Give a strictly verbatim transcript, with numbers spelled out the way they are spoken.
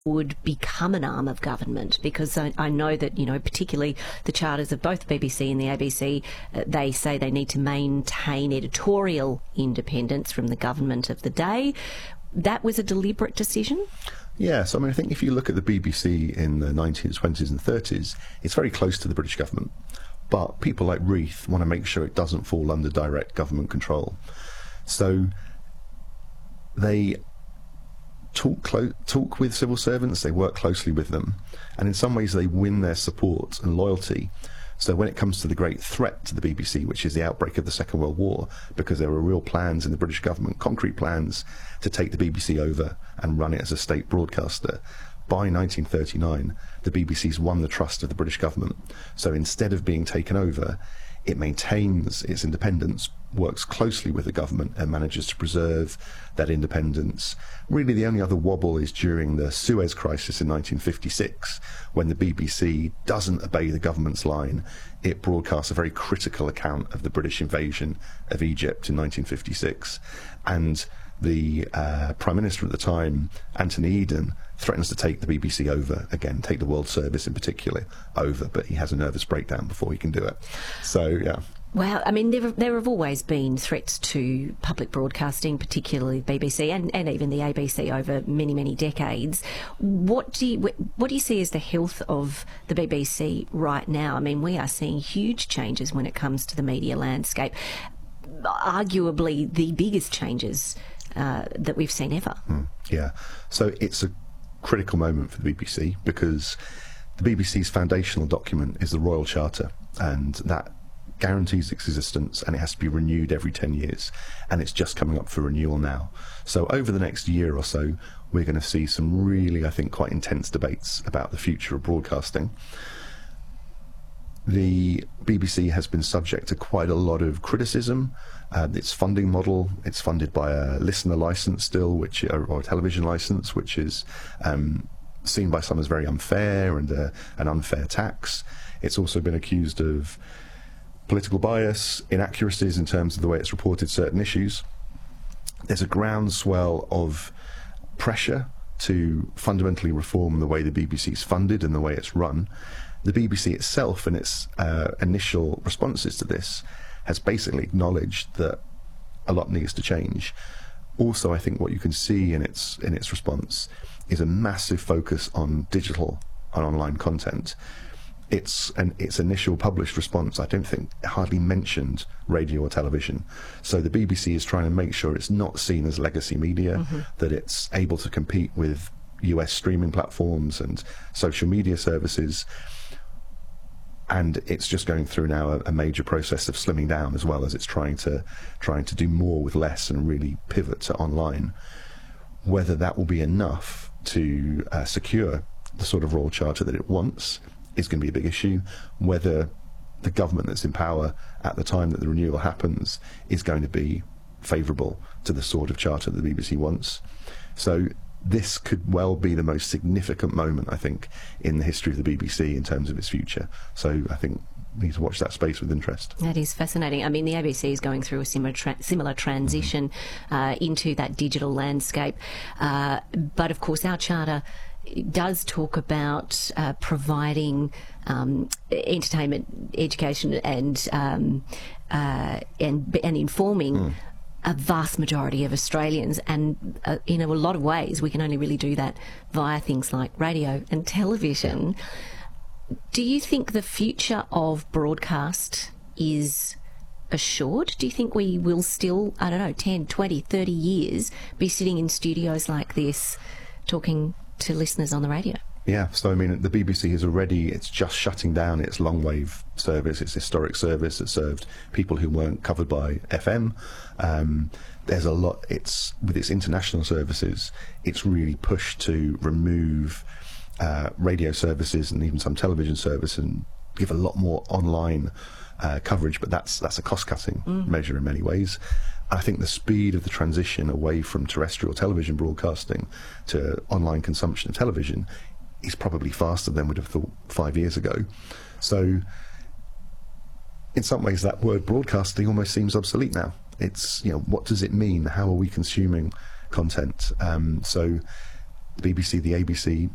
would become an arm of government? Because I, I know that, you know, particularly the charters of both the B B C and the A B C, uh, they say they need to maintain editorial independence from the government of the day. That was a deliberate decision? Yes, I mean, I think if you look at the B B C in the nineteen twenties and thirties, it's very close to the British government. But people like Reith want to make sure it doesn't fall under direct government control. So they talk clo- talk with civil servants, they work closely with them, and in some ways they win their support and loyalty. So when it comes to the great threat to the B B C, which is the outbreak of the Second World War, because there were real plans in the British government, concrete plans to take the B B C over and run it as a state broadcaster, by nineteen thirty-nine, the B B C's won the trust of the British government. So instead of being taken over, it maintains its independence, works closely with the government and manages to preserve that independence. Really, the only other wobble is during the Suez Crisis in nineteen fifty-six, when the B B C doesn't obey the government's line. It broadcasts a very critical account of the British invasion of Egypt in nineteen fifty-six, and the uh, Prime Minister at the time, Anthony Eden, threatens to take the B B C over again, take the World Service in particular over, but he has a nervous breakdown before he can do it. So, yeah. Well, I mean, there, there have always been threats to public broadcasting, particularly the B B C and, and even the A B C over many, many decades. What do you, what do you see as the health of the B B C right now? I mean, we are seeing huge changes when it comes to the media landscape, arguably the biggest changes uh, that we've seen ever. Mm, yeah. So it's a critical moment for the B B C, because the B B C's foundational document is the Royal Charter, and that guarantees its existence, and it has to be renewed every ten years, and it's just coming up for renewal now. So over the next year or so, we're going to see some really, I think, quite intense debates about the future of broadcasting. The B B C has been subject to quite a lot of criticism. Uh, its funding model, it's funded by a listener license still, which or a television license, which is um, seen by some as very unfair and uh, an unfair tax. It's also been accused of political bias, inaccuracies in terms of the way it's reported certain issues. There's a groundswell of pressure to fundamentally reform the way the B B C is funded and the way it's run. The B B C itself, in its uh, initial responses to this, has basically acknowledged that a lot needs to change. Also, I think what you can see in its in its response is a massive focus on digital and online content. Its and its initial published response, I don't think, hardly mentioned radio or television. So the B B C is trying to make sure it's not seen as legacy media, mm-hmm. that it's able to compete with U S streaming platforms and social media services. And it's just going through now a, a major process of slimming down, as well as it's trying to trying to do more with less and really pivot to online. Whether that will be enough to uh, secure the sort of Royal Charter that it wants is going to be a big issue. Whether the government that's in power at the time that the renewal happens is going to be favourable to the sort of charter that the B B C wants. So this could well be the most significant moment, I think, in the history of the B B C in terms of its future. So I think we need to watch that space with interest. That is fascinating. I mean, the A B C is going through a similar tra- similar transition mm-hmm. uh, into that digital landscape. Uh, but of course, our charter does talk about uh, providing um, entertainment, education, and um, uh, and and informing. Mm. a vast majority of Australians, and uh, in a lot of ways we can only really do that via things like radio and television. Do you think the future of broadcast is assured? Do you think we will still, I don't know, ten, twenty, thirty years be sitting in studios like this talking to listeners on the radio? Yeah, so I mean, the B B C is already, it's just shutting down its long wave service, its historic service that served people who weren't covered by F M. Um, there's a lot, it's, with its international services, it's really pushed to remove uh, radio services and even some television service and give a lot more online uh, coverage, but that's, that's a cost-cutting mm. measure in many ways. I think the speed of the transition away from terrestrial television broadcasting to online consumption of television is probably faster than we'd have thought five years ago. So in some ways that word broadcasting almost seems obsolete now. It's, you know, what does it mean? How are we consuming content? Um, so the B B C, the A B C,